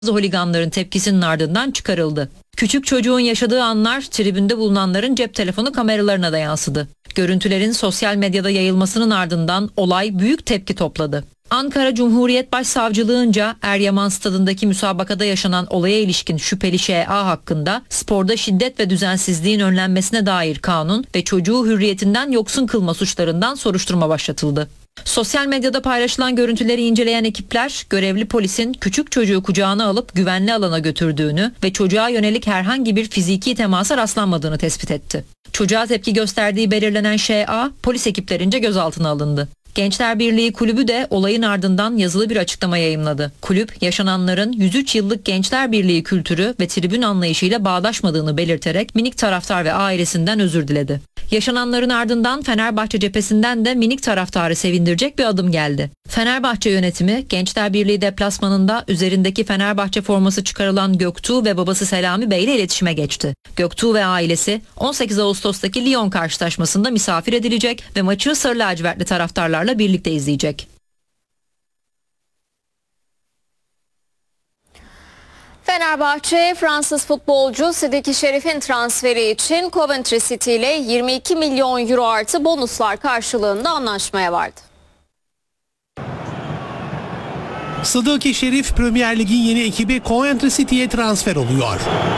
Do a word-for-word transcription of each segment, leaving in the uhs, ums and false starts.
holiganların tepkisinin ardından çıkarıldı. Küçük çocuğun yaşadığı anlar tribünde bulunanların cep telefonu kameralarına da yansıdı. Görüntülerin sosyal medyada yayılmasının ardından olay büyük tepki topladı. Ankara Cumhuriyet Başsavcılığınca Eryaman Stadındaki müsabakada yaşanan olaya ilişkin şüpheli Ş A hakkında sporda şiddet ve düzensizliğin önlenmesine dair kanun ve çocuğu hürriyetinden yoksun kılma suçlarından soruşturma başlatıldı. Sosyal medyada paylaşılan görüntüleri inceleyen ekipler, görevli polisin küçük çocuğu kucağına alıp güvenli alana götürdüğünü ve çocuğa yönelik herhangi bir fiziki temasa rastlanmadığını tespit etti. Çocuğa tepki gösterdiği belirlenen Ş A, polis ekiplerince gözaltına alındı. Gençler Birliği Kulübü de olayın ardından yazılı bir açıklama yayımladı. Kulüp, yaşananların yüz üç yıllık Gençler Birliği kültürü ve tribün anlayışıyla bağdaşmadığını belirterek minik taraftar ve ailesinden özür diledi. Yaşananların ardından Fenerbahçe cephesinden de minik taraftarı sevindirecek bir adım geldi. Fenerbahçe yönetimi Gençler Birliği deplasmanında üzerindeki Fenerbahçe forması çıkarılan Göktuğ ve babası Selami Bey ile iletişime geçti. Göktuğ ve ailesi on sekiz Ağustos'taki Lyon karşılaşmasında misafir edilecek ve maçı sarı lacivertli taraftarlarla birlikte izleyecek. Fenerbahçe, Fransız futbolcu Sidiki Şerif'in transferi için Coventry City ile yirmi iki milyon euro artı bonuslar karşılığında anlaşmaya vardı. Sidiki Şerif Premier Lig'in yeni ekibi Coventry City'ye transfer oluyor.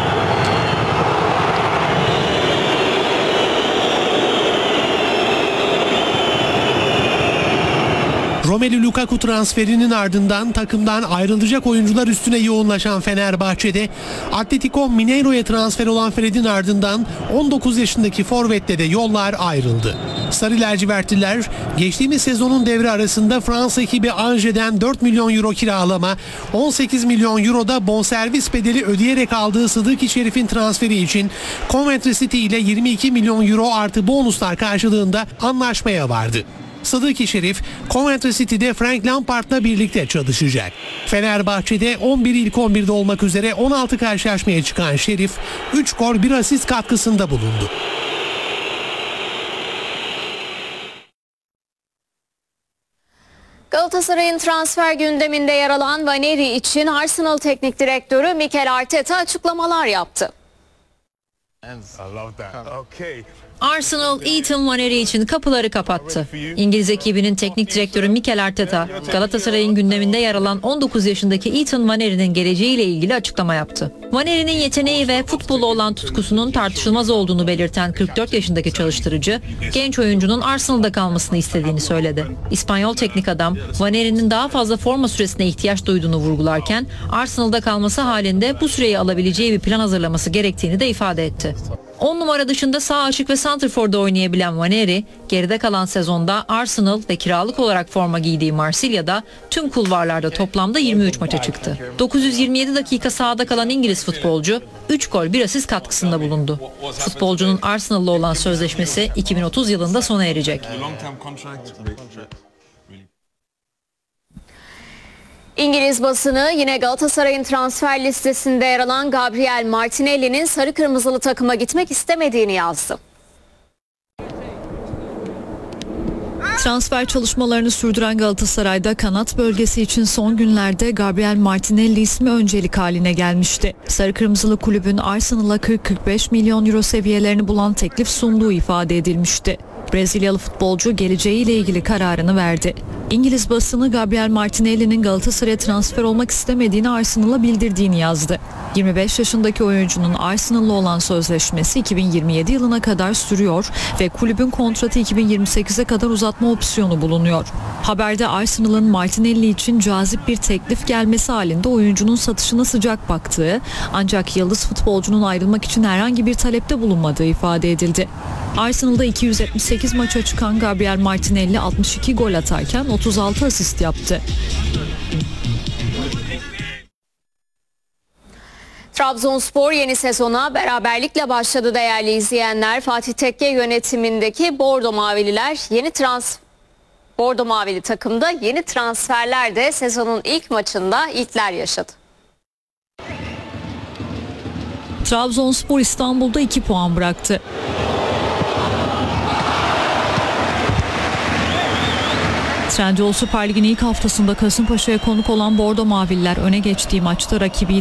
Romelu Lukaku transferinin ardından takımdan ayrılacak oyuncular üstüne yoğunlaşan Fenerbahçe'de Atletico Mineiro'ya transfer olan Fred'in ardından on dokuz yaşındaki forvette de yollar ayrıldı. Sarı lacivertliler geçtiğimiz sezonun devre arasında Fransa ekibi Angers''den dört milyon euro kiralama, on sekiz milyon euro da bonservis bedeli ödeyerek aldığı Sidiki Şerif'in transferi için Coventry City ile yirmi iki milyon euro artı bonuslar karşılığında anlaşmaya vardı. Sidiki Şerif, Coventry City'de Frank Lampard'la birlikte çalışacak. Fenerbahçe'de on bir ilk on birde olmak üzere on altı karşılaşmaya çıkan Şerif, üç gol bir asist katkısında bulundu. Galatasaray'ın transfer gündeminde yer alan Vaneri için Arsenal Teknik Direktörü Mikel Arteta açıklamalar yaptı. Arsenal, Ethan Vaneri için kapıları kapattı. İngiliz ekibinin teknik direktörü Mikel Arteta, Galatasaray'ın gündeminde yer alan on dokuz yaşındaki Ethan Vaneri'nin geleceğiyle ilgili açıklama yaptı. Vaneri'nin yeteneği ve futbola olan tutkusunun tartışılmaz olduğunu belirten kırk dört yaşındaki çalıştırıcı, genç oyuncunun Arsenal'da kalmasını istediğini söyledi. İspanyol teknik adam, Vaneri'nin daha fazla forma süresine ihtiyaç duyduğunu vurgularken, Arsenal'da kalması halinde bu süreyi alabileceği bir plan hazırlaması gerektiğini de ifade etti. on numara dışında sağ açık ve santrforda oynayabilen Vaneri, geride kalan sezonda Arsenal ve kiralık olarak forma giydiği Marsilya'da tüm kulvarlarda toplamda yirmi üç maça çıktı. dokuz yüz yirmi yedi dakika sahada kalan İngiliz futbolcu üç gol bir asist katkısında bulundu. Futbolcunun Arsenal'la olan sözleşmesi iki bin otuz yılında sona erecek. İngiliz basını yine Galatasaray'ın transfer listesinde yer alan Gabriel Martinelli'nin sarı kırmızılı takıma gitmek istemediğini yazdı. Transfer çalışmalarını sürdüren Galatasaray'da kanat bölgesi için son günlerde Gabriel Martinelli ismi öncelik haline gelmişti. Sarı Kırmızılı kulübün Arsenal'a kırk kırk beş milyon euro seviyelerini bulan teklif sunduğu ifade edilmişti. Brezilyalı futbolcu geleceğiyle ilgili kararını verdi. İngiliz basını Gabriel Martinelli'nin Galatasaray'a transfer olmak istemediğini Arsenal'a bildirdiğini yazdı. yirmi beş yaşındaki oyuncunun Arsenal'la olan sözleşmesi iki bin yirmi yedi yılına kadar sürüyor ve kulübün kontratı iki bin yirmi sekize kadar uzatma opsiyonu bulunuyor. Haberde Arsenal'ın Martinelli için cazip bir teklif gelmesi halinde oyuncunun satışına sıcak baktığı, ancak yıldız futbolcunun ayrılmak için herhangi bir talepte bulunmadığı ifade edildi. Arsenal'da iki yüz yetmiş sekiz maça çıkan Gabriel Martinelli altmış iki gol atarken otuz altı asist yaptı. Trabzonspor yeni sezona beraberlikle başladı değerli izleyenler. Fatih Tekke yönetimindeki Bordo Mavililer yeni trans Bordo Mavili takımda yeni transferler de sezonun ilk maçında ilkler yaşadı. Trabzonspor İstanbul'da iki puan bıraktı. Trendyol Süper Lig'in ilk haftasında Kasımpaşa'ya konuk olan Bordo Mavililer öne geçtiği maçta rakibiyle